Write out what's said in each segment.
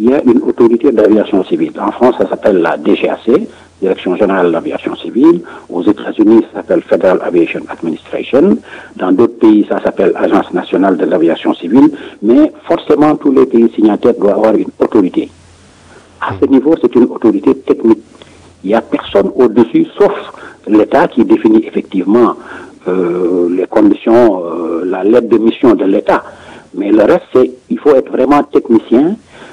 il y a une autorité d'aviation civile. En France, ça s'appelle la DGAC, Direction Générale de l'Aviation Civile. Aux États-Unis, ça s'appelle Federal Aviation Administration. Dans d'autres pays, ça s'appelle Agence nationale de l'aviation civile. Mais forcément, tous les pays signataires doivent avoir une autorité. À ce niveau, c'est une autorité technique. Il n'y a personne au-dessus, sauf l'État qui définit effectivement les conditions, la lettre de mission de l'État. Mais le reste, il faut être vraiment technicien,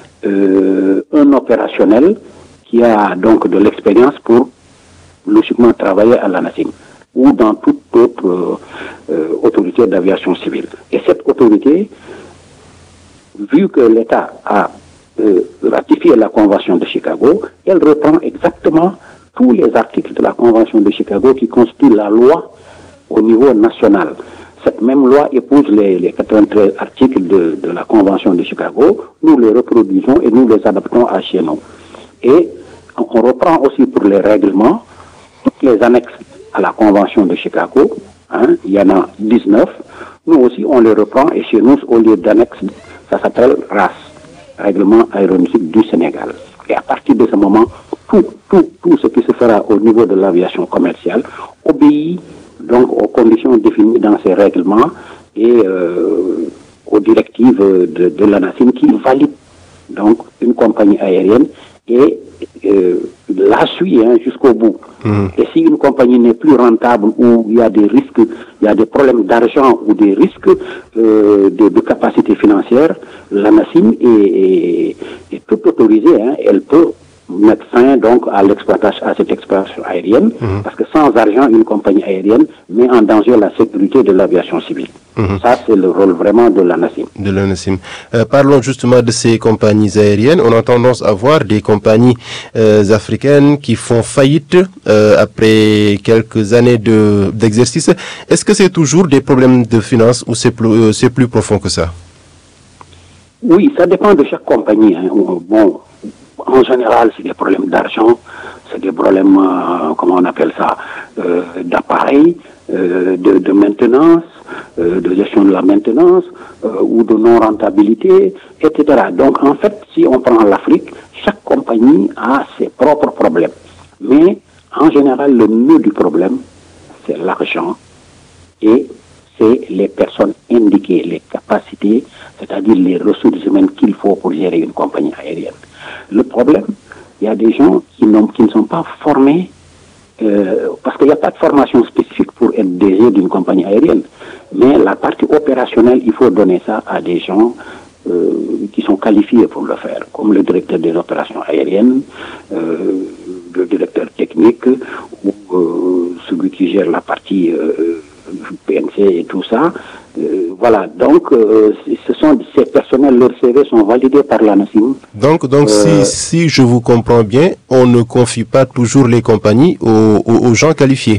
un opérationnel qui a donc de l'expérience pour logiquement travailler à l'ANACIM ou dans toute autre autorité d'aviation civile. Et cette autorité, vu que l'État a ratifié la Convention de Chicago, elle reprend exactement tous les articles de la Convention de Chicago qui constituent la loi au niveau national. Cette même loi épouse les 93 articles de la Convention de Chicago. Nous les reproduisons et nous les adaptons à chez nous. Et on reprend aussi pour les règlements toutes les annexes à la Convention de Chicago. Il y en a 19. Nous aussi, on les reprend et chez nous, au lieu d'annexes, ça s'appelle RAS, Règlement aéronautique du Sénégal. Et à partir de ce moment, tout ce qui se fera au niveau de l'aviation commerciale obéit donc aux conditions définies dans ces règlements et aux directives de l'ANACIM qui valide donc une compagnie aérienne et la suit jusqu'au bout. Et si une compagnie n'est plus rentable ou il y a des risques, il y a des problèmes d'argent ou des risques de capacité financière, l'ANACIM est tout autorisée, elle peut mettre fin donc à cette exploitation aérienne, parce que sans argent, une compagnie aérienne met en danger la sécurité de l'aviation civile. Ça, c'est le rôle vraiment de l'ANACIM. De l'ANACIM. Parlons justement de ces compagnies aériennes. On a tendance à voir des compagnies africaines qui font faillite après quelques années d'exercice. Est-ce que c'est toujours des problèmes de finances ou c'est plus profond que ça? Oui, ça dépend de chaque compagnie. Bon, en général, c'est des problèmes d'argent, c'est des problèmes, comment on appelle ça, d'appareils, de maintenance, de gestion de la maintenance, ou de non-rentabilité, etc. Donc, en fait, si on prend l'Afrique, chaque compagnie a ses propres problèmes. Mais, en général, le nœud du problème, c'est l'argent et c'est les personnes indiquées, les capacités, c'est-à-dire les ressources humaines qu'il faut pour gérer une compagnie aérienne. Le problème, il y a des gens qui ne sont pas formés, parce qu'il n'y a pas de formation spécifique pour être DG d'une compagnie aérienne. Mais la partie opérationnelle, il faut donner ça à des gens qui sont qualifiés pour le faire, comme le directeur des opérations aériennes, le directeur technique, ou celui qui gère la partie PNC et tout ça. Voilà, donc ce sont ces personnels, leurs CV sont validés par l'ANACIM. Donc si je vous comprends bien, on ne confie pas toujours les compagnies aux gens qualifiés.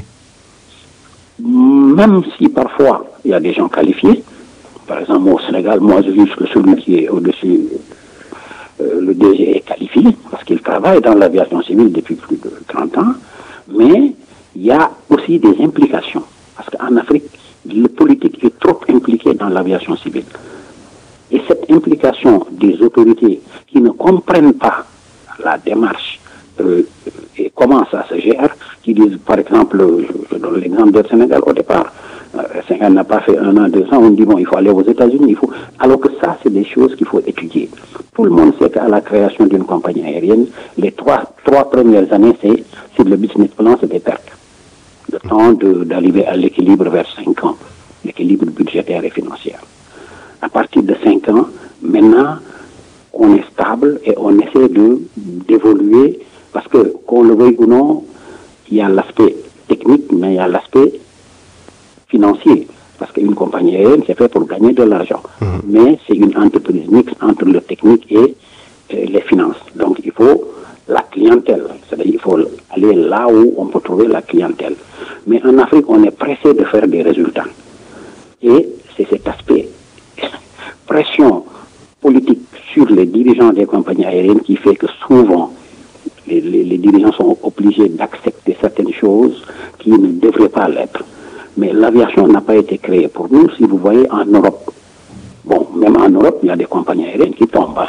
Même si parfois il y a des gens qualifiés, par exemple au Sénégal, moi je juge que celui qui est au-dessus, le DG est qualifié, parce qu'il travaille dans l'aviation civile depuis plus de 30 ans, mais il y a aussi des implications, parce qu'en Afrique, le politique est trop impliqué dans l'aviation civile. Et cette implication des autorités qui ne comprennent pas la démarche et comment ça se gère, qui disent, par exemple, je donne l'exemple du Sénégal au départ, Sénégal n'a pas fait 1 an, 2 ans, on dit, bon, il faut aller aux États-Unis, alors que ça, c'est des choses qu'il faut étudier. Tout le monde sait qu'à la création d'une compagnie aérienne, les trois premières années, c'est le business plan, c'est des pertes. Le temps d'arriver à l'équilibre vers 5 ans, l'équilibre budgétaire et financier. À partir de 5 ans, maintenant, on est stable et on essaie d'évoluer parce que, qu'on le veuille ou non, il y a l'aspect technique, mais il y a l'aspect financier. Parce qu'une compagnie aérienne, c'est fait pour gagner de l'argent. Mais c'est une entreprise mixte entre le technique et les finances. Donc, il faut la clientèle. C'est-à-dire qu'il faut aller là où on peut trouver la clientèle. Mais en Afrique, on est pressé de faire des résultats. Et c'est cet aspect pression politique sur les dirigeants des compagnies aériennes qui fait que souvent, les dirigeants sont obligés d'accepter certaines choses qui ne devraient pas l'être. Mais l'aviation n'a pas été créée pour nous. Si vous voyez en Europe, bon, même en Europe, il y a des compagnies aériennes qui tombent.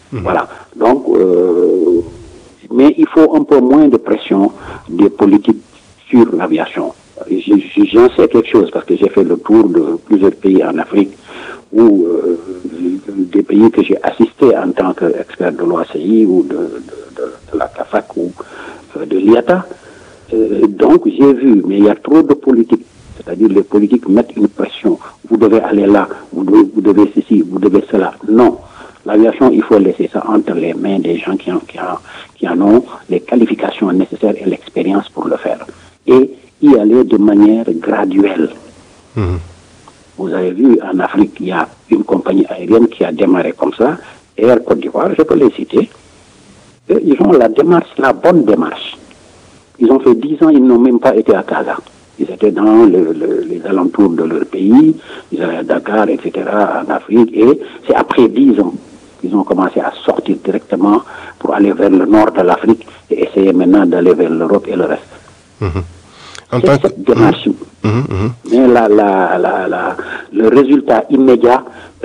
Voilà. Donc, mais il faut un peu moins de pression des politiques sur l'aviation. J'en sais quelque chose parce que j'ai fait le tour de plusieurs pays en Afrique ou des pays que j'ai assisté en tant qu'expert de l'OACI ou de la CAFAC ou de l'IATA. Donc j'ai vu, mais il y a trop de politiques. C'est-à-dire les politiques mettent une pression. Vous devez aller là, vous devez ceci, vous devez cela. Non. L'aviation, il faut laisser ça entre les mains des gens qui en ont les qualifications nécessaires et l'expérience pour le faire. Et y aller de manière graduelle. Vous avez vu, en Afrique, il y a une compagnie aérienne qui a démarré comme ça, Air Côte d'Ivoire, je peux les citer. Et ils ont la bonne démarche. Ils ont fait 10 ans, ils n'ont même pas été à Casa. Ils étaient dans les alentours de leur pays, ils allaient à Dakar, etc., en Afrique, et c'est après 10 ans qu'ils ont commencé à sortir directement pour aller vers le nord de l'Afrique et essayer maintenant d'aller vers l'Europe et le reste. En C'est tant cette démarche. Mais le résultat immédiat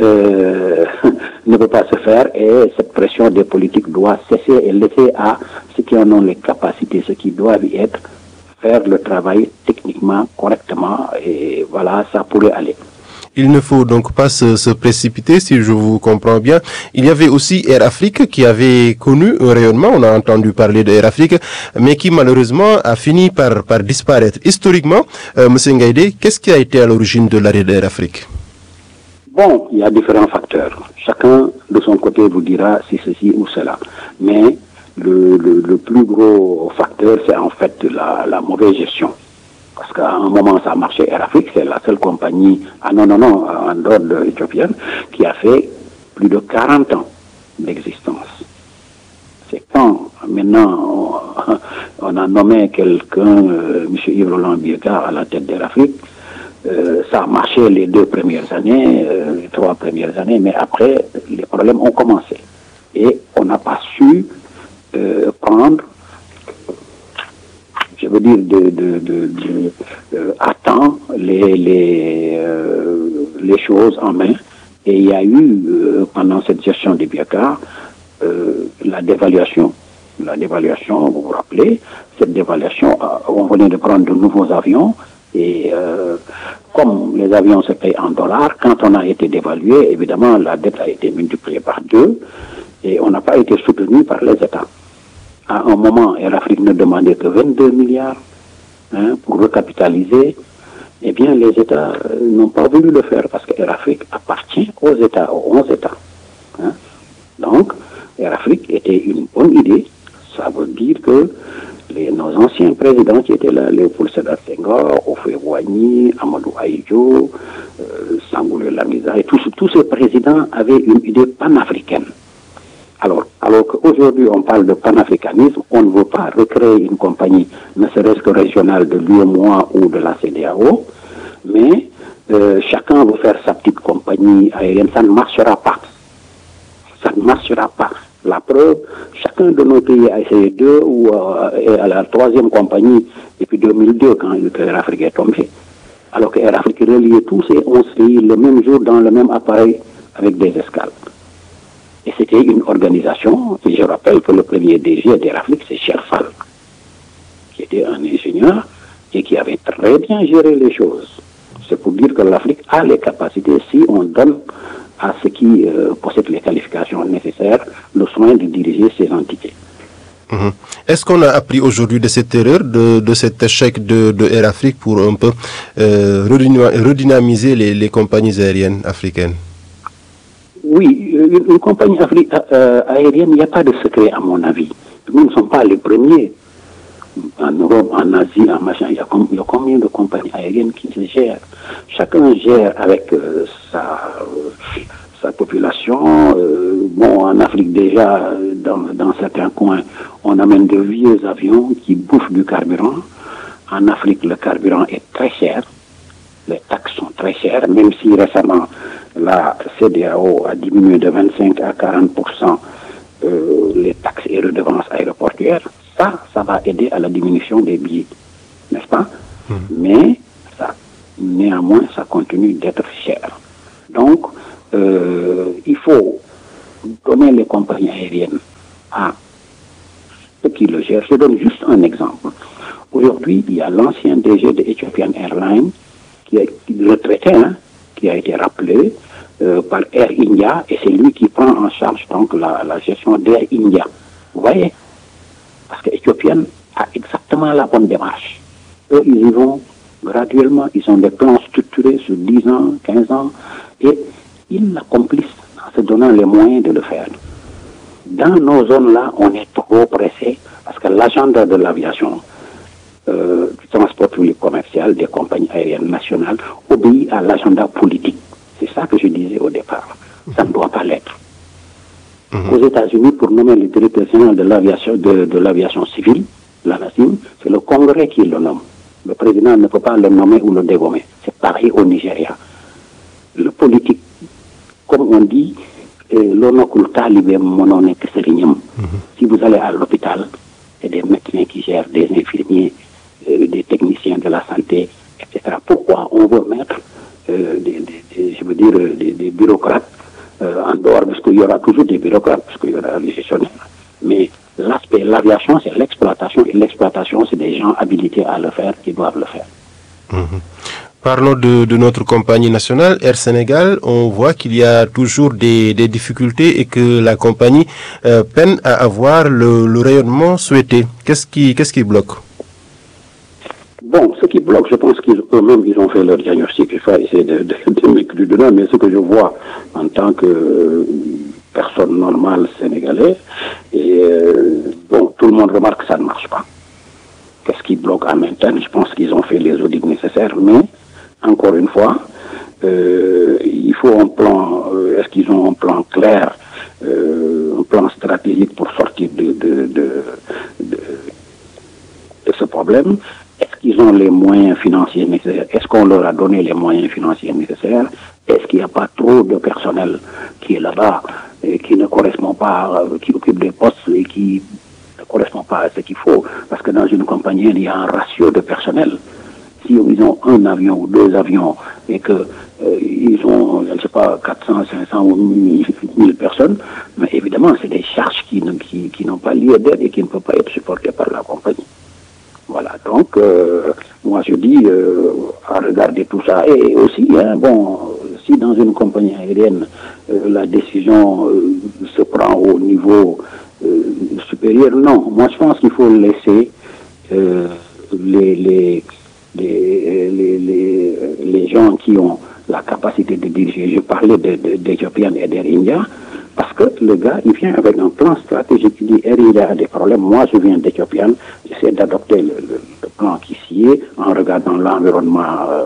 ne peut pas se faire et cette pression des politiques doit cesser et laisser à ceux qui en ont les capacités, ceux qui doivent y être, faire le travail techniquement, correctement, et voilà, ça pourrait aller. Il ne faut donc pas se précipiter, si je vous comprends bien. Il y avait aussi Air Afrique qui avait connu un rayonnement, on a entendu parler d'Air Afrique, mais qui malheureusement a fini par disparaître. Historiquement, M. Ngaïdé, qu'est-ce qui a été à l'origine de l'arrêt d'Air Afrique? Bon, il y a différents facteurs. Chacun de son côté vous dira si ceci ou cela. Mais le plus gros facteur, c'est en fait la mauvaise gestion. Parce qu'à un moment, ça a marché. Air Afrique, c'est la seule compagnie, en dehors de l'Éthiopienne, qui a fait plus de 40 ans d'existence. C'est quand, maintenant, on a nommé quelqu'un, M. Yves Roland Bieka, à la tête d'Air Afrique. Ça a marché les 2 premières années, les 3 premières années, mais après, les problèmes ont commencé. Et on n'a pas su prendre, je veux dire, à temps les choses en main. Et il y a eu, pendant cette gestion des Biaka, la dévaluation. La dévaluation, vous vous rappelez, cette dévaluation, on venait de prendre de nouveaux avions. Et comme les avions se payent en dollars, quand on a été dévalué, évidemment, la dette a été multipliée par 2 et on n'a pas été soutenu par les États. À un moment, Air Afrique ne demandait que 22 milliards pour recapitaliser. Eh bien, les États n'ont pas voulu le faire parce que Air Afrique appartient aux États, aux 11 États. Donc, Air Afrique était une bonne idée. Ça veut dire que nos anciens présidents qui étaient là, Léopold Sédar Senghor, Houphouët-Boigny, Amadou Ahidjo, Sangoulé Lamisa, et tous ces présidents avaient une idée panafricaine. Alors qu'aujourd'hui on parle de panafricanisme, on ne veut pas recréer une compagnie, ne serait-ce que régionale de l'UEMOA ou de la CEDEAO, mais chacun veut faire sa petite compagnie aérienne, ça ne marchera pas. Ça ne marchera pas. La preuve, chacun de nos pays a essayé 2 ou est à la 3e compagnie depuis 2002 quand Air Afrique est tombé. Alors que Air Afrique reliait tous ces 11 pays le même jour dans le même appareil avec des escales. Et c'était une organisation, et je rappelle que le premier DG d'Air Afrique, c'est Sherfal, qui était un ingénieur et qui avait très bien géré les choses. C'est pour dire que l'Afrique a les capacités si on donne à ceux qui possèdent les qualifications nécessaires le soin de diriger ces entités. Est-ce qu'on a appris aujourd'hui de cette erreur, de cet échec de Air Afrique pour un peu redynamiser les compagnies aériennes africaines? Oui, une compagnie aérienne, il n'y a pas de secret à mon avis. Nous ne sommes pas les premiers. En Europe, en Asie, en machin, il y a combien de compagnies aériennes qui se gèrent? Chacun gère avec sa population. Bon, en Afrique déjà, dans certains coins, on amène de vieux avions qui bouffent du carburant. En Afrique, le carburant est très cher. Les taxes sont très chères, même si récemment, la CEDEAO a diminué de 25 à 40% les taxes et redevances aéroportuaires. Ça va aider à la diminution des billets, n'est-ce pas? Mais néanmoins, ça continue d'être cher. Donc, il faut donner les compagnies aériennes à ceux qui le gèrent. Je donne juste un exemple. Aujourd'hui, il y a l'ancien DG de Ethiopian Airlines, qui est retraité, qui a été rappelé par Air India, et c'est lui qui prend en charge donc la gestion d'Air India. Vous voyez? Parce que Ethiopian a exactement la bonne démarche. Eux, ils y vont graduellement, ils ont des plans structurés sur 10 ans, 15 ans, et ils l'accomplissent en se donnant les moyens de le faire. Dans nos zones-là, on est trop pressé, parce que l'agenda de l'aviation, du transport public commercial des compagnies aériennes nationales obéit à l'agenda politique. C'est ça que je disais au départ. Ça ne doit pas l'être. Aux États-Unis, pour nommer le directeur général de l'aviation civile, la NACIM, c'est le Congrès qui le nomme. Le président ne peut pas le nommer ou le dégommer. C'est pareil au Nigeria. Le politique, comme on dit, si vous allez à l'hôpital, c'est des médecins qui gèrent, des infirmiers, des techniciens de la santé, etc. Pourquoi on veut mettre des bureaucrates en dehors, parce qu'il y aura toujours des bureaucrates, parce qu'il y aura des gestionnaires. Mais l'aspect, l'aviation, c'est l'exploitation, et l'exploitation, c'est des gens habilités à le faire, qui doivent le faire. Parlons de notre compagnie nationale, Air Sénégal. On voit qu'il y a toujours des difficultés et que la compagnie peine à avoir le rayonnement souhaité. Qu'est-ce qui bloque? Bon, ce qui bloque, je pense qu'eux-mêmes, ils ont fait leur diagnostic. Il faut essayer de m'écrire dedans, mais ce que je vois en tant que personne normale sénégalaise, et bon, tout le monde remarque que ça ne marche pas. Qu'est-ce qui bloque en interne? Je pense qu'ils ont fait les audits nécessaires, mais encore une fois, il faut un plan. Est-ce qu'ils ont un plan clair, un plan stratégique pour sortir de ce problème? Est-ce qu'ils ont les moyens financiers nécessaires? Est-ce qu'on leur a donné les moyens financiers nécessaires? Est-ce qu'il n'y a pas trop de personnel qui est là-bas et qui ne correspond pas, qui occupe des postes et qui ne correspond pas à ce qu'il faut? Parce que dans une compagnie, il y a un ratio de personnel. Si ils ont un avion ou deux avions et que ils ont, je ne sais pas, 400, 500 ou 1000 personnes, mais évidemment, c'est des charges qui n'ont pas lieu d'être et qui ne peuvent pas être supportées par la compagnie. Voilà, donc, moi je dis, à regarder tout ça, et aussi, bon, si dans une compagnie aérienne, la décision se prend au niveau supérieur, non. Moi je pense qu'il faut laisser les gens qui ont la capacité de diriger. Je parlais d'Ethiopian et d'Air India, parce que le gars, il vient avec un plan stratégique. Il dit, Air India a des problèmes. Moi, je viens d'Ethiopian. J'essaie d'adopter le plan qui s'y est en regardant l'environnement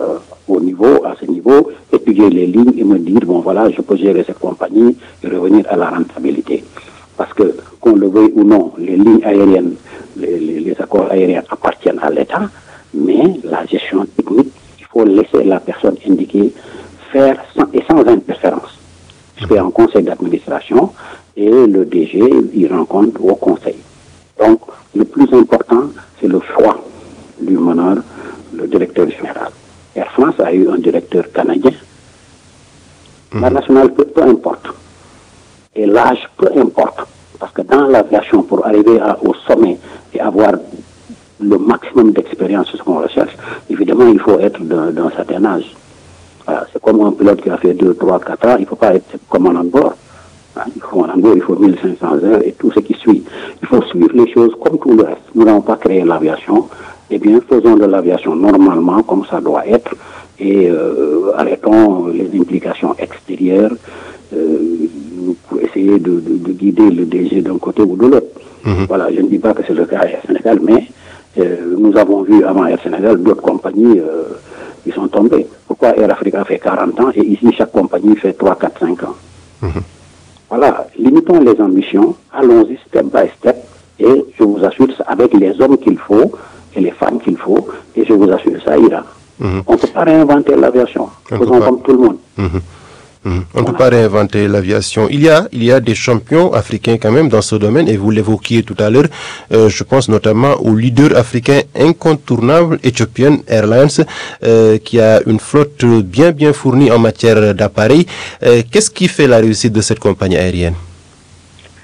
à ce niveau, étudier les lignes et me dire, bon, voilà, je peux gérer cette compagnie et revenir à la rentabilité. Parce que, qu'on le veuille ou non, les lignes aériennes, les accords aériens appartiennent à l'État, mais la gestion technique, il faut laisser la personne indiquée faire sans interférence. Parce qu'il y a un conseil d'administration et le DG, il rencontre au conseil. Donc, le plus important, c'est le choix du meneur, le directeur général. Air France a eu un directeur canadien. La nationale, peu importe. Et l'âge, peu importe. Parce que dans l'aviation, pour arriver au sommet et avoir le maximum d'expérience sur ce qu'on recherche, évidemment, il faut être d'un certain âge. Voilà, c'est comme un pilote qui a fait 2, 3, 4 ans, il ne faut pas être commandant de bord. Il faut 1500 heures et tout ce qui suit. Il faut suivre les choses comme tout le reste. Nous n'avons pas créé l'aviation. Eh bien, faisons de l'aviation normalement, comme ça doit être, et arrêtons les implications extérieures pour essayer de guider le DG d'un côté ou de l'autre. Voilà, je ne dis pas que c'est le cas à Air Sénégal, mais nous avons vu avant Air Sénégal d'autres compagnies qui sont tombées. Pourquoi Air Africa fait 40 ans et ici chaque compagnie fait 3, 4, 5 ans? Voilà, limitons les ambitions, allons-y step by step, et je vous assure, avec les hommes qu'il faut et les femmes qu'il faut, et je vous assure, ça ira. On ne peut pas réinventer l'aviation, faisons comme tout le monde. On ne peut pas réinventer l'aviation. Il y a des champions africains quand même dans ce domaine, et vous l'évoquiez tout à l'heure. Je pense notamment au leader africain incontournable, Ethiopian Airlines, qui a une flotte bien fournie en matière d'appareils. Qu'est-ce qui fait la réussite de cette compagnie aérienne?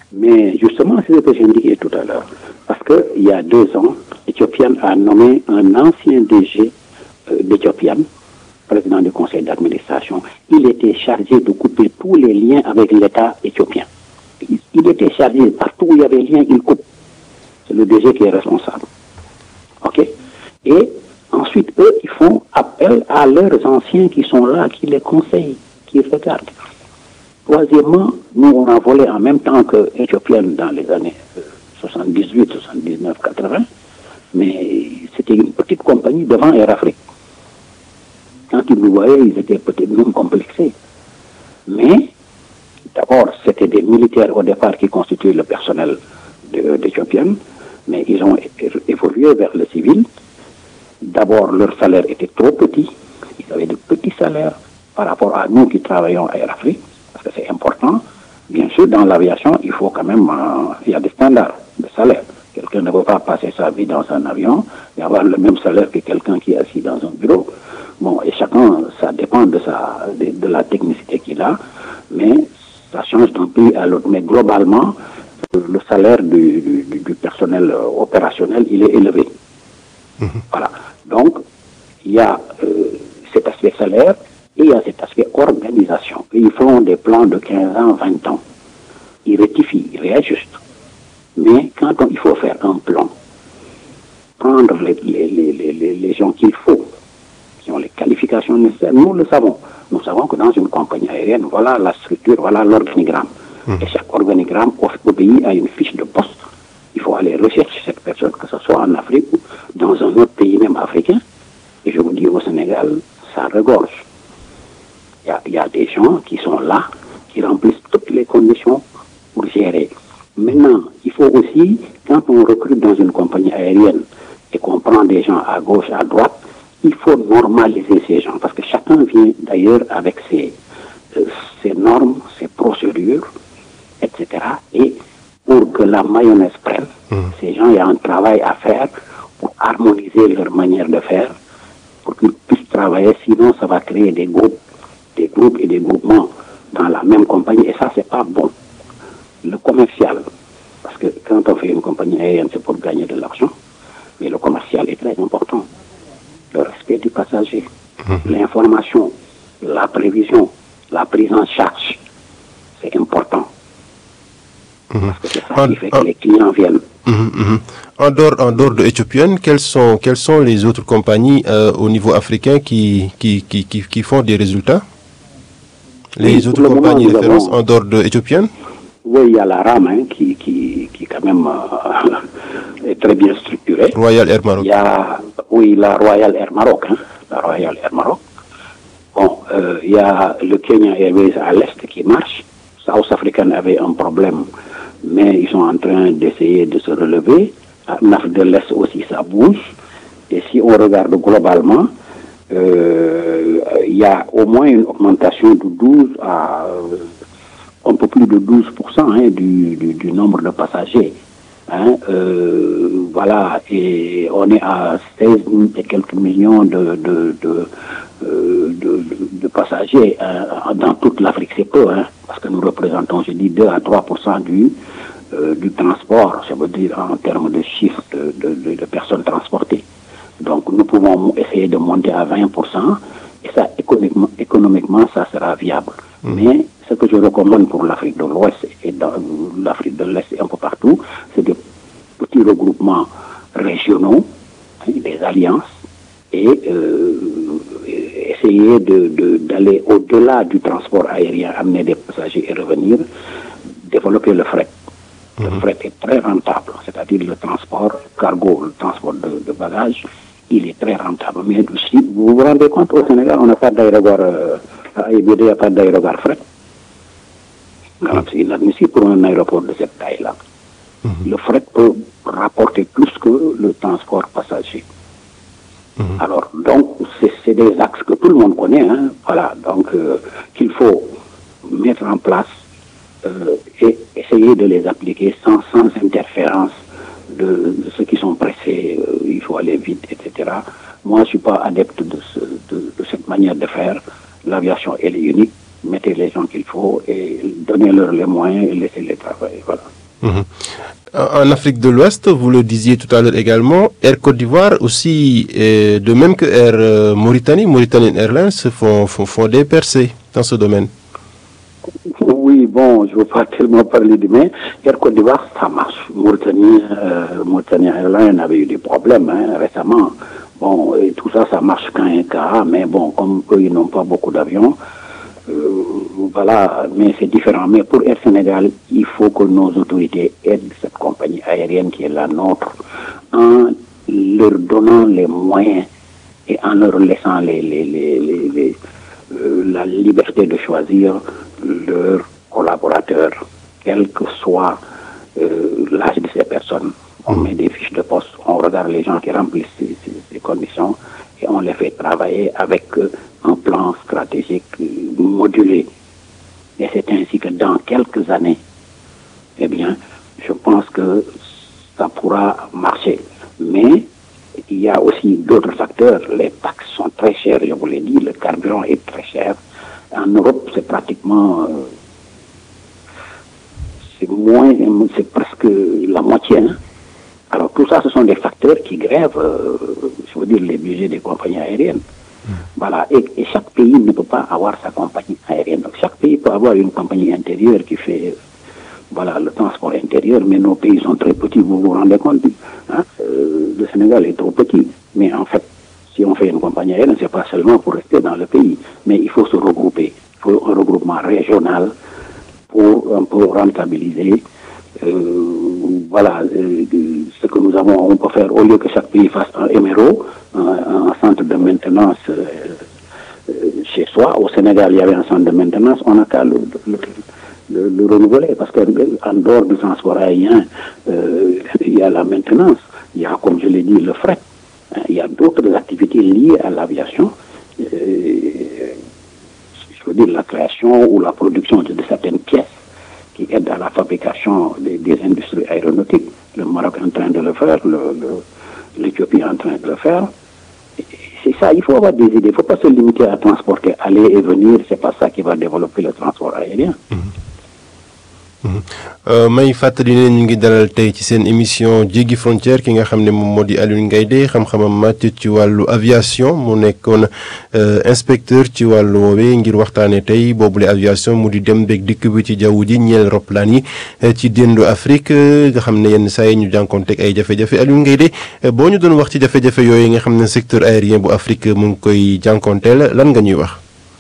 Mais justement, c'est ce que j'indiquais tout à l'heure. Parce qu'il y a 2 ans, Ethiopian a nommé un ancien DG d'Ethiopian, président du conseil d'administration. Il était chargé de couper tous les liens avec l'État éthiopien. Il était chargé, partout où il y avait lien, il coupe. C'est le DG qui est responsable. OK? Et ensuite, eux, ils font appel à leurs anciens qui sont là, qui les conseillent, qui regardent. Troisièmement, nous, on a volé en même temps que Ethiopian dans les années 78, 79, 80, mais c'était une petite compagnie devant Air Afrique. Quand ils nous voyaient, ils étaient peut-être même complexés. Mais, d'abord, c'était des militaires au départ qui constituaient le personnel d'Ethiopian, mais ils ont évolué vers le civil. D'abord, leur salaire était trop petit. Ils avaient de petits salaires par rapport à nous qui travaillons à Air Afrique, parce que c'est important. Bien sûr, dans l'aviation, il faut quand même, il y a des standards de salaire. Quelqu'un ne peut pas passer sa vie dans un avion et avoir le même salaire que quelqu'un qui est assis dans un bureau. Bon, et chacun, ça dépend de la technicité qu'il a, mais ça change d'un pays à l'autre. Mais globalement, le salaire du personnel opérationnel, il est élevé. Voilà. Donc, il y a cet aspect salaire et il y a cet aspect organisation. Ils font des plans de 15 ans, 20 ans. Ils rectifient, ils réajustent. Mais quand il faut faire un plan, prendre les gens qu'il faut, qui ont les qualifications nécessaires, nous le savons. Nous savons que dans une compagnie aérienne, voilà la structure, voilà l'organigramme. Et chaque organigramme obéit à une fiche de poste. Il faut aller rechercher cette personne, que ce soit en Afrique ou dans un autre pays même africain. Et je vous dis, au Sénégal, ça regorge. Il y a des gens qui sont là, qui remplissent toutes les conditions pour gérer. Maintenant, il faut aussi, quand on recrute dans une compagnie aérienne et qu'on prend des gens à gauche, à droite, il faut normaliser ces gens, parce que chacun vient d'ailleurs avec ses normes, ses procédures, etc. Et pour que la mayonnaise prenne, ces gens, il y a un travail à faire pour harmoniser leur manière de faire, pour qu'ils puissent travailler, sinon ça va créer des groupes et des groupements dans la même compagnie, et ça, c'est pas bon. Le commercial, parce que quand on fait une compagnie aérienne, c'est pour gagner de l'argent, mais le commercial est très important. Le respect du passager, l'information, la prévision, la prise en charge, c'est important. Parce que c'est ça qui fait que les clients viennent. En dehors de Ethiopian, quelles sont les autres compagnies au niveau africain qui font des résultats? Les autres compagnies références en dehors de Ethiopian? Oui, il y a la RAM qui quand même est très bien structurée. Royal Air Maroc. Il y a, la Royal Air Maroc. La Royal Air Maroc. Bon, il y a le Kenya Airways à l'Est qui marche. South African avait un problème, mais ils sont en train d'essayer de se relever. En Afrique de l'Est aussi, ça bouge. Et si on regarde globalement, il y a au moins une augmentation de 12 à un peu plus de 12% du nombre de passagers. Voilà, et on est à 16 et quelques millions de passagers dans toute l'Afrique. C'est peu, parce que nous représentons, je dis, 2 à 3% du transport, ça veut dire en termes de chiffre de personnes transportées. Donc nous pouvons essayer de monter à 20%, et ça, économiquement, ça sera viable. Mais ce que je recommande pour l'Afrique de l'Ouest et dans l'Afrique de l'Est et un peu partout, c'est des petits regroupements régionaux, des alliances, et essayer d'aller au-delà du transport aérien, amener des passagers et revenir, développer le fret. Le fret est très rentable, c'est-à-dire le transport cargo, le transport de bagages, il est très rentable. Mais si vous vous rendez compte, au Sénégal, on n'a pas d'aéroport, à IBD, il n'y a pas d'aéroport fret. C'est inadmissible pour un aéroport de cette taille-là. Le fret peut rapporter plus que le transport passager. Alors, donc, c'est des axes que tout le monde connaît, voilà, donc qu'il faut mettre en place et essayer de les appliquer sans interférence de ceux qui sont pressés, il faut aller vite, etc. Moi, je ne suis pas adepte de cette manière de faire. L'aviation, elle est unique. Mettez les gens qu'il faut et donnez-leur les moyens et laissez-les travailler. Voilà. En Afrique de l'Ouest, vous le disiez tout à l'heure également, Air Côte d'Ivoire aussi, de même que Air Mauritanian Airlines font des percées dans ce domaine. Oui, bon, je ne veux pas tellement parler de mais Air Côte d'Ivoire, ça marche. Mauritania Airlines avait eu des problèmes récemment. Bon, et tout ça, ça marche quand un cas, mais bon, comme eux, ils n'ont pas beaucoup d'avions, voilà, mais c'est différent. Mais pour Air Sénégal, il faut que nos autorités aident cette compagnie aérienne qui est la nôtre en leur donnant les moyens et en leur laissant la liberté de choisir leurs collaborateurs, quel que soit l'âge de ces personnes. On met des fiches de poste, on regarde les gens qui remplissent ces conditions et on les fait travailler avec un plan stratégique modulé. Et c'est ainsi que dans quelques années, eh bien, je pense que ça pourra marcher. Mais il y a aussi d'autres facteurs. Les taxes sont très chères, je vous l'ai dit, le carburant est très cher. En Europe, c'est pratiquement... c'est presque la moitié. Alors tout ça, ce sont des facteurs qui grèvent, je veux dire, les budgets des compagnies aériennes. Voilà, et chaque pays ne peut pas avoir sa compagnie aérienne. Donc, chaque pays peut avoir une compagnie intérieure qui fait le transport intérieur, mais nos pays sont très petits, vous vous rendez compte. Le Sénégal est trop petit, mais en fait, si on fait une compagnie aérienne, c'est pas seulement pour rester dans le pays, mais il faut se regrouper. Il faut un regroupement régional pour un peu rentabiliser ce que nous avons, on peut faire au lieu que chaque pays fasse un MRO, un centre de maintenance chez soi. Au Sénégal, il y avait un centre de maintenance, on n'a qu'à le renouveler parce qu'en dehors du transport aérien, il y a la maintenance, il y a, comme je l'ai dit, le fret, il y a d'autres activités liées à l'aviation. Je veux dire la création ou la production de certaines pièces qui aident à la fabrication des industries aéronautiques. Le Maroc est en train de le faire, l'Éthiopie est en train de le faire. C'est ça, il faut avoir des idées. Il ne faut pas se limiter à transporter, aller et venir. C'est pas ça qui va développer le transport aérien. may fàttali ne ñu ngi dalal tey ci seen émission jéggi frontière ki nga xam ne moom moo di Alioune Gaydé xam-xamam màcc ci wàllu aviation mu nekkoon inspecteur ci wàllu woowee ngir waxtaane tey boobule aviation mu di dem beeg dikk bi ci jaww ji ñeel roplaan yi ci déndu Afrique nga xam ne yenn saa yi ñu jànkoonteeg ay jafe-jafe Alioune Gaydé boo ñu doon wax ci jafe-jafe yooyu nga xam ne secteur aérien bu Afrique mu ngi koy jànkoonteel lan nga ñuy wax.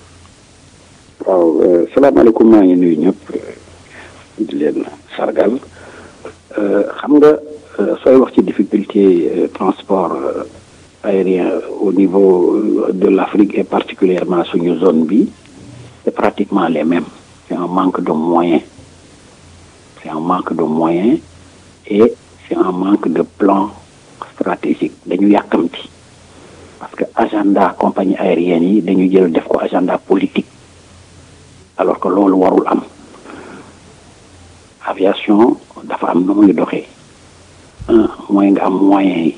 waaw salaamaaleykum maa ngi nuyu ñëpp. di leen sargal xam nga sooy wax ci difficulté transport aérien au niveau de l'Afrique et particulièrement suñu zone bi c'est pratiquement les mêmes. C'est un manque de moyens et c'est un manque de plan stratégique. Dañu yàkkamti parce que agenda compagnie aérienne yi dañu jël def ko agenda politique alors que loolu warul am. Aviation dafa am nu muy doxee mooy nga am moyens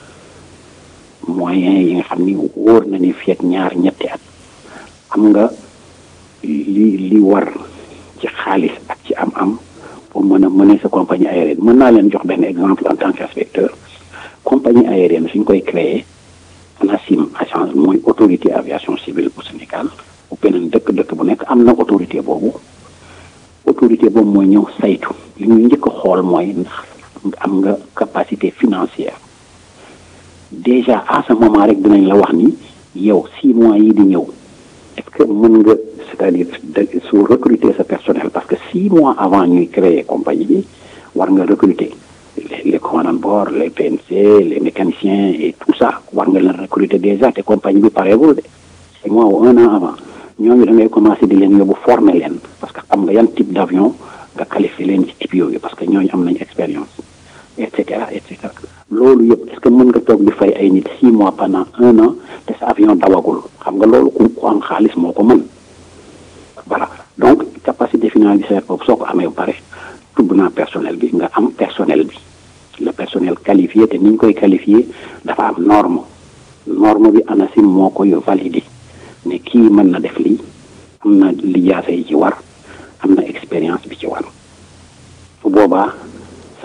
yi nga xam ni wóor na ni fii ak ñetti at am nga li war ci xaalis ak ci am pour mën a mener sa compagnie aérienne. Mën naa leen jox benn exemple en tant qu'inspecteur. Compagnie aérienne suñ koy créer ANACIM agence mooy autorité aviation civile bu Sénégal bu beneen dëkk bu nekk am na autorité boobu mooy ñëw saytu li ñuy njëkk a xool mooy ndax am nga capacité financière. Déjà à ce moment rek dinañ la wax ni yow 6 mois yi di ñëw est-ce que mën nga c'est-à-dire su recruter sa personnel parce que 6 mois avant ñuy créer compagnie bi war nga recruter les commandants de bord, les PNC, les mécaniciens et tout ça war nga leen recruter déjà te compagnie bi pareegul de 6 mois ou 1 an avant ñooñu da ngay commencer di leen yóbbu former leen parce que xam nga yan type d'avion nga qualifier leen ci type yooyu parce que ñooñu am nañu expérience et cetera. Loolu yëpp est-ce que mën nga toog di fay ay nit 6 mois pendant 1 an te sa avion dawagul xam nga loolu ku am xaalis moo ko mën. Voilà donc capacité financière boobu soo ko amee ba pare tudd naa personnel bi nga am personnel bi le personnel qualifié te ni ñu koy qualifié dafa am norme bi ANACIM moo koy validé ne kii mën na def lii am na lijaasa yi ci war am na expérience bi ci war su boobaa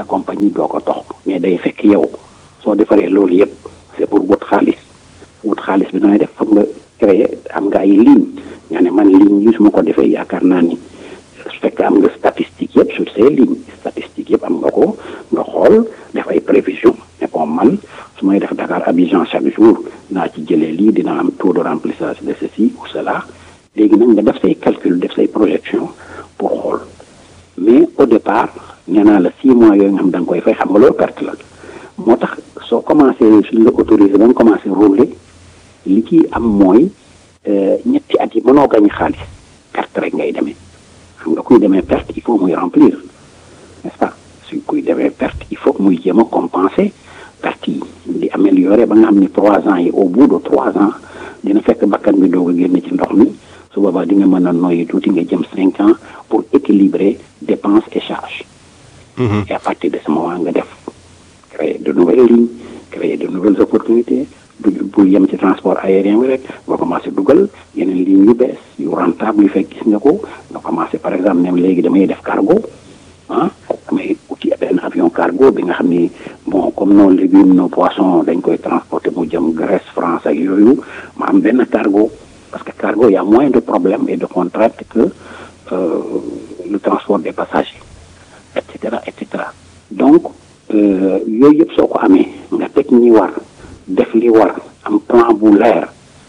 sa compagnie doo ko dox mais day fekk yow soo defaree loolu yëpp c'est pour wut xaalis bi nooy def foog nga créer am nga ay ligne nga ne man ligne yi su ma ko defee yaakaar naa ni su fekkee am nga statistique yëpp sur ces lignes statistique yëpp am nga ko nga xool def ay prévision mais bon man su may def Dakar Abidjan chaque jour naa ci jëlee lii dina am taux de remplissage de ceci ou cela léegi nag nga def say calcul def say projection pour xool mais au départ nee naa la 6 mois yooyu nga xam da nga koy fay xam nga loolu perte la moo tax soo commencé suñ la autorisé ba nga commencé rouler li ci am mooy ñetti at yi mënoo gañ xaalis perte rek ngay demee xam nga kuy demee perte il faut muy remplir n'est-ce pas su kuy demee perte il faut muy jéem a compenser perte yi di améliorer ba nga xam ni 3 ans yi au bout de 3 ans dina fekk bakkan bi doog a génn ci ndox mi su boobaa di nga mën a noyyi tuuti nga jëm 5 ans pour équilibrer dépenses et charges. Et à partir de ce moment nga def créer de nouvelles lignes créer de nouvelles opportunités bu yem ci transport aérien bi rek nga commencé dugal yeneen lignes yu bees yu rentable yu fekk gis nga ko nga commencé par exemple même léegi damay def cargo damay uti benn avion cargo bi nga xam ni bon comme nos légumes nos poissons dañ koy transporter mu jëm Grèce France ak yooyu ma am benn cargo parce que cargo y a moins de problèmes et de contraintes que le transport des passagers et cetera donc yooyu yëpp soo ko amee nga teg ñi war def li war am plan bu leer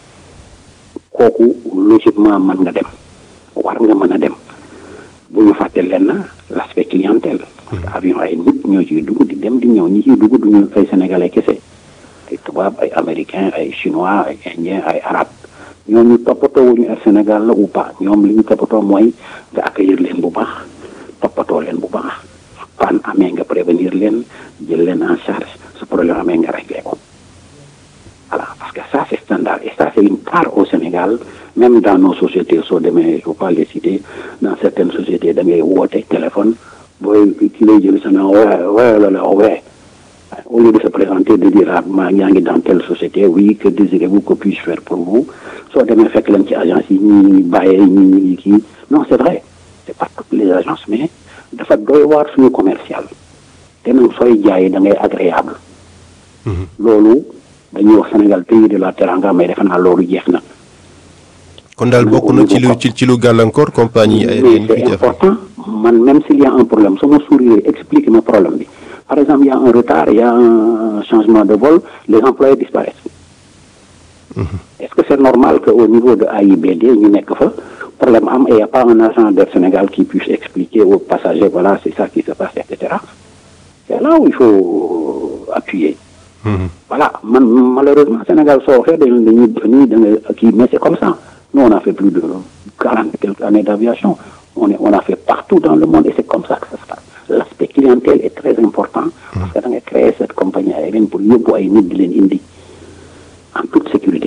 kooku logiquement mën nga dem war nga mën a dem bu ñu fàtte leen l'aspect clientèle parce que avion ay nit ñoo ciy dugg di dem di ñëw ñi ciy dugg duñu ay sénégalais kese ay tubaab ay américains ay chinois ay indiens ay arabes ñooñu toppatoo wuñu Air Sénégal la ou pas ñoom li ñu toppatoo mooy nga accueillir leen bu baax toppatoo leen bu baax panne amee nga prévenir leen jël leen en charge su problème amee nga réglé ko voilà parce que ça c'est standard et ça c'est une part au Sénégal même dans nos sociétés soo demee je ne veux pas les citer dans certaines sociétés da ngay woote téléphone booy ki lay jël sa na au lieu de se présenter de dire maa ngi dans telle société oui que désirez-vous que puis-je faire pour vous soo demee fekk leen ci agence yi ñi bàyyee ñi kii non c'est vrai c'est pas toutes les agences mais dafa doy waar suñu commercial te nag sooy jaayee da ngay agréable loolu dañuy wax Sénégal pays de la teranga mais defe naa loolu jeex na kon daal bokk na ci lu gàllankoor compagnie aérienne mais c'est important man même s'il y a un problème sama sourire explique ma problème bi par exemple il y a un retard il y a un changement de vol les employés disparaissent est-ce que c'est normal que au niveau de AIBD ñu nekk fa problème am et il y a pas un agent d'Air Sénégal qui puisse expliquer aux passagers voilà c'est ça qui se passe etc c'est là où il faut appuyer voilà man malheureusement Sénégal soo waxee dañuy da nga kii mais c'est comme ça nous on a fait plus de 40 quelques années d'aviation on a fait partout dans le monde et c'est comme ça que ça se passe l'aspect clientèle est très important parce que da nga créer cette compagnie aérienne pour yóbbu ay nit di leen indi en toute sécurité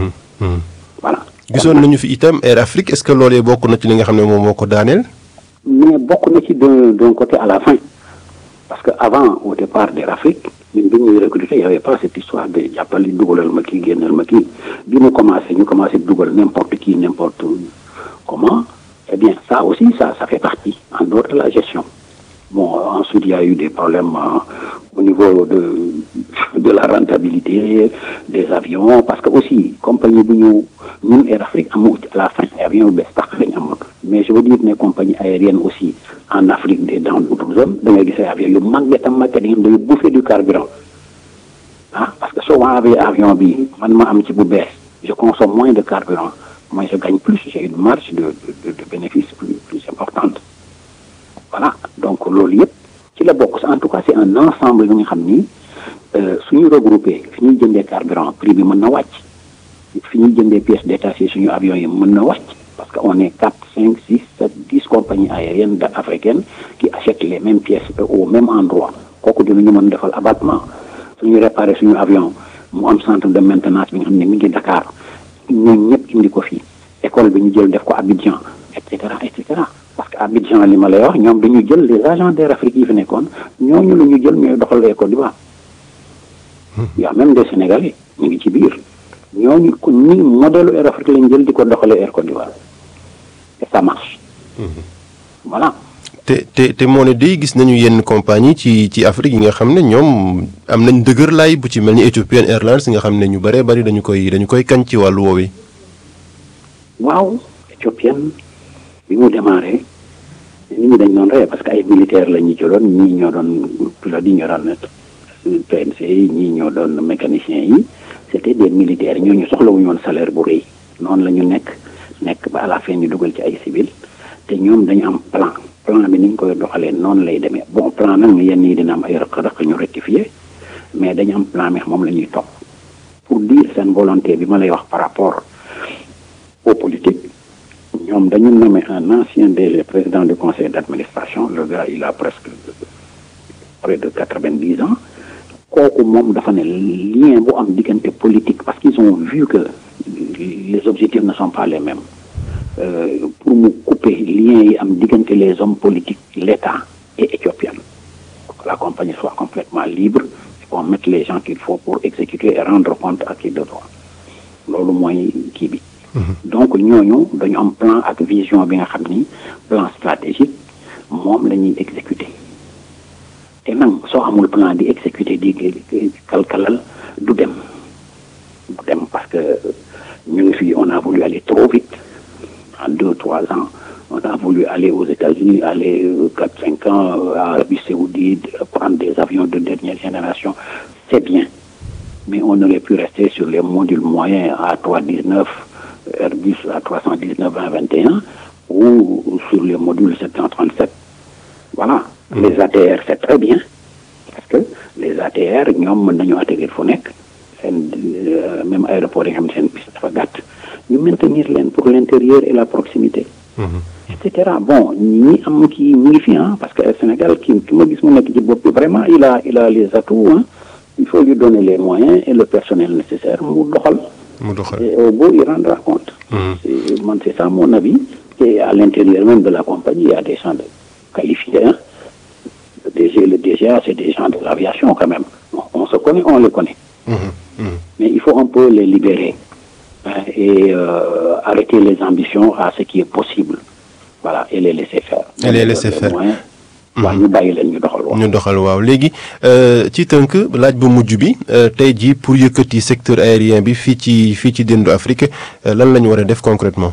voilà gisoon nañu fi itam Air Afrique est-ce que loolee bokk na ci li nga xam ne moom moo ko daaneel mais bokk na ci d'un côté à la fin parce que avant au départ d'Air Afrique ñun bi ñuy recruter y avait pas cette histoire de jàppali dugalal ma kii génnal ma kii bi ñu commencé dugal n'importe qui n'importe comment eh bien ça aussi ça fait partie en dehors de la gestion bon ensuite il y a eu des problèmes au niveau de la rentabilité des avions parce que aussi compagnie bu ñun Air Afrique amu à la fin avion yu bees tax lañ amoon mais je veux dire ne compagnie aérienne aussi en Afrique et dans d'autres zones da ngay gis ay avion yu màgget yi day bouffer du carburant parce que soo ma amee avion bi man ma am ci bu bees je consomme moins de carburant moi je gagne plus j'ai une marge de bénéfice plus importante voilà donc loolu yëpp ci la bokk en tout cas c'est un ensemble bi nga xam ni suñu regroupé fi ñuy jëndee carburant prix bi mën na wàcc fi ñuy jëndee pièces détachées suñu avions yi mën na wàcc parce que on est 4, 5, 6, 7, 10 compagnies aériennes africaines qui achètent les mêmes pièces au même endroit kooku dinañu mën defal abattement suñu réparer suñu avion mu am centre de maintenance bi nga xam ne mi ngi Dakar ñooñu ñëpp indi ko fii école bi ñu jël def ko Abidjan et cetera parce que Abidjan li ma lay wax ñoom dañu jël les agents d'Air Afrique yi fi nekkoon ñooñu la ñu jël ñooy doxal Air Côte d'Ivoire y a même des Sénégalais ñu ngi ci biir ñooñu ko ni modèle Air Afrique lañ jël di ko doxalee Air Côte d'Ivoire et ça marche voilà te moo ne day gis nañu yenn compagnie ci Afrique yi nga xam ne ñoom am nañ dëgër laay bu ci mel ni Ethiopian Airlines nga xam ne ñu bëree bëri dañu koy kañ ci wàllu woowee. waaw Ethiopian bi mu démarré nit ñi dañ doon ree parce que ay militaires la ñu jëloon ñii ñoo doon pilote yi ñoo doon PNC yi ñii ñoo doon mécaniciens yi c'était des militaires ñooñu soxlawuñu woon salaire bu rëy noonu la ñu nekk ba à la fin ñu dugal ci ay civil te ñoom dañu am plan bi ni ñu koy doxalee noonu lay demee bon plan nag yenn yi dina am ay rëq-rëq ñu rectifier mais dañu am plan mais moom la ñuy topp pour dire seen volonté bi ma lay wax par rapport aux politiques ñoom dañu nommé un ancien DG président du conseil d'administration le gars il a presque près de 90 ans kooku moom dafa ne lien bu am diggante politique parce qu'ils ont vu que les objectifs ne sont pas les mêmes pour mu couper lien yi am diggante les hommes politiques l'État et éthiopien pour que la compagnie soit complètement libre et qu'on mette les gens qu'il faut pour exécuter et rendre compte à qui de droit loolu mooy kii bi donc ñooñu dañu am plan ak vision bi nga xam ni plan stratégique moom la ñuy exécuter te nag soo amul plan di exécuter di kalkalal du dem parce que ñu ngi fii on a voulu aller trop vite en 2-3 ans on a voulu aller aux États-Unis aller 4-5 ans à Arabie Saoudite prendre des avions de dernière génération c'est bien mais on aurait pu rester sur les modules moyens A319 Airbus A319 2021 ou sur les modules 737 voilà les ATR c'est très bien parce que les ATR ñoom mën nañu atterrir fu nekk seen même aéroport yi nga xam ne seen piste dafa gàtt ñu maintenir leen pour l'intérieur et la proximité et cetera bon ñi am kii ñi ngi fi parce que Sénégal ki ma gis mu nekk ci bopp bi vraiment il a les atouts il faut lui donner les moyens et le personnel nécessaire mu doxal et au bout il rendra compte c'est ça mon avis et à l'intérieur même de la compagnie il y a des gens qualifiés le DGA c'est des gens de l'aviation quand même on se connaît on les connaît mais il faut un peu les libérer et arrêter les ambitions à ce qui est possible voilà et les laisser faire waaw ñu bàyyi leen ñu doxal waaw léegi ci tënk laaj bu mujj bi tey jii pour yëkkati secteur aérien bi fii ci dendu Afrique lan la ñu war a def concrètement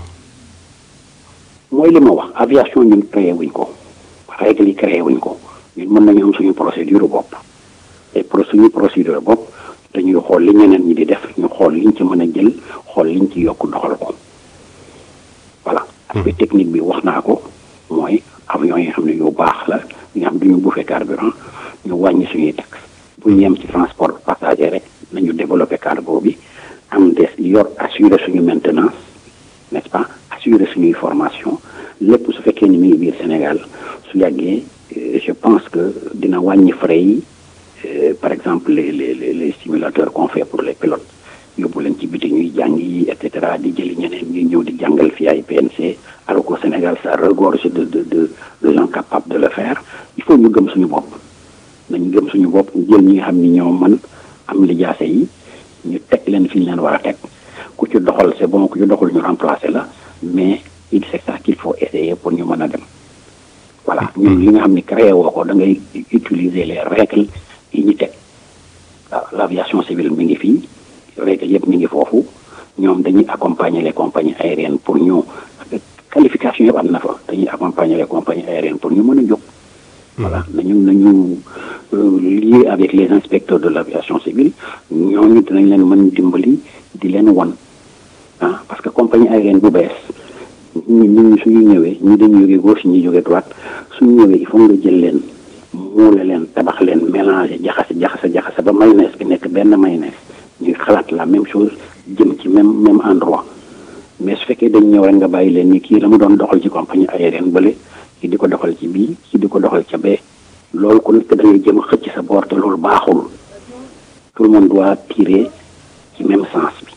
mooy li ma wax aviation ñun créé wuñ ko règle yi créé wuñ ko ñun mën nañu am suñu procédure bopp et suñu procédure bopp dañuy xool li ñeneen ñi di def ñu xool liñ ci mën a jël xool liñ ci yokk doxal ko voilà aspect technique bi wax naa ko mooy avions yi nga xam ne yu baax la yi nga xam ne duñu bouffé carburant ñu wàññi suñuy taxe bu ñu yem ci transport passager rek nañu développer cargo bi am des assurer suñu maintenance n'est-ce pas assurer suñuy formation lépp su fekkee ni mi ngi biir Sénégal su yàggee je pense que dina wàññi frais yi par exemple les simulateurs qu'on fait pour les pilotes yóbbu leen ci biti ñuy jàng yi et cetera di jëli ñeneen ñuy ñëw di jàngal fii ay PNC alors qu'au Sénégal ça regorge de gens capables de le faire il faut ñu gëm suñu bopp nañu gëm suñu bopp ñu jël ñi nga xam ni ñoo mën am lijaase yi ñu teg leen fi ñu leen war a teg ku ci doxal c'est bon ku ci doxal ñu remplacer la mais c'est ça qu'il faut essayer pour ñu mën a dem voilà ñun li nga xam ni créé woo ko da ngay utiliser les règles yi ñu teg waaw l'aviation civile mi ngi fii règles yëpp mi ngi foofu ñoom dañuy accompagner les compagnies aériennes pour ñu qualification yëpp am na fa dañuy accompagner les compagnies aériennes pour ñu mën a jóg voilà nañu lié avec les inspecteurs de l'aviation civile ñooñu dinañ leen mën dimbali di leen won parce que compagnie aérienne bu bees ñi suñu ñëwee ñi dañu jógee gauche ñi jógee droite suñu ñëwee il faut nga jël leen muule leen tabax leen mélanger jaxase ba mayonnaise bi nekk benn mayonnaise ñuy xalaat la même chose jëm ci même endroit mais su fekkee dañ ñëw rek nga bàyyi leen ni kii la mu doon doxal ci compagnie aérienne bële kii di ko doxal ci bii kii di ko doxal ca bee loolu ku nekk da ngay jëm a xëcc sa boor te loolu baaxul tout le monde doit tirer ci même sens bi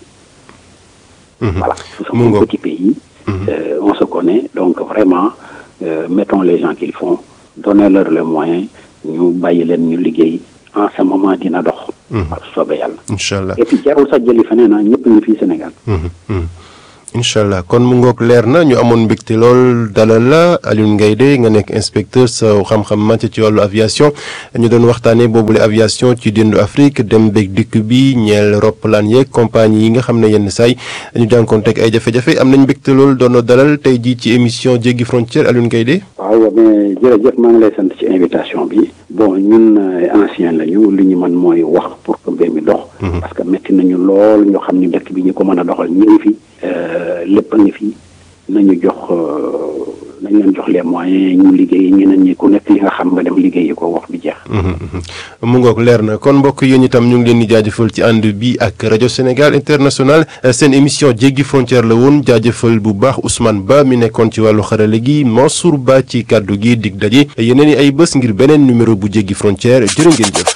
voilà nous sommes un petit pays on se connaît donc vraiment mettons les gens qu'ils font donnez-leur les moyens ñu bàyyi leen ñu liggéey en ce moment dina dox soobee yàlla inchallah et puis jarul sax jëli feneen ñëpp ñu fii Sénégal incha allah kon mu ngoog leer na ñu amoon mbégte lool dalal la Alioune Gaydé nga nekk inspecteur sa xam-xam màcc ci wàllu aviation ñu doon waxtaanee boobule aviation ci dindu Afrique dem beeg dikk bi ñeel roppalaan yeeg compagnie yi nga xam ne yenn saay ñu jànkoonteeg ay jafe-jafe am nañ mbégte lool doon dalal tey jii ci émission jéggi frontière Alioune Gaydé. waaw mais jërëjëf maa ngi lay sant ci invitation bi. bon ñun ancien lañu li ñu mën mooy wax pour que mbir mi dox. parce que métti nañu lool ñu xam ni dëkk bi ñu ko mën a doxal ñu ngi fi. lépp a ngi fi nañu leen jox les moyens ñu liggéey ñeneen ñi ku nekk li nga xam nga dem liggéeyi ko wax bi jeex. mu ngoog leer na kon mbokk yéen itam ñu ngi leen di jaajëfal ci ànd bi ak rajo Sénégal International seen émission jéggi frontière la woon jaajëfal bu baax Ousmane Ba mi nekkoon ci wàllu xarale gi Mansour Ba ci kàddu gi dig daje yeneen i ay bés ngir beneen numéro bu jéggi frontière jërë ngeen jëf.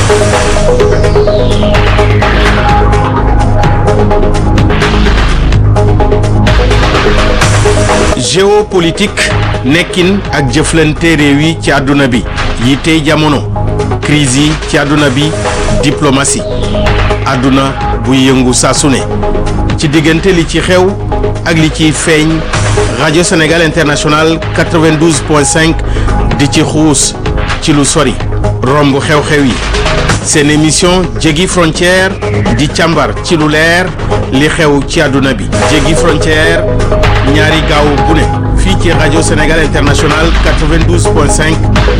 géopolitique nekkin ak jëflante réew yi ci àdduna bi yi tey jamono crise yi ci àdduna bi diplomatie àdduna buy yëngu saa su ne ci diggante li ci xew ak li ciy feeñ rajo Sénégal International 92.5 di ci xuus ci lu sori romb xew-xew yi seen émission jéggi frontière di càmbar ci lu leer li xew ci àdduna bi jéggi frontière ñaari gaaw bu ne fii ci rajo Sénégal International 92.5